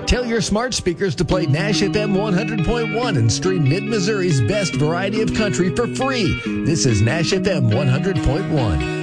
Tell your smart speakers to play Nash FM 100.1 and stream Mid-Missouri's best variety of country for free. This is Nash FM 100.1.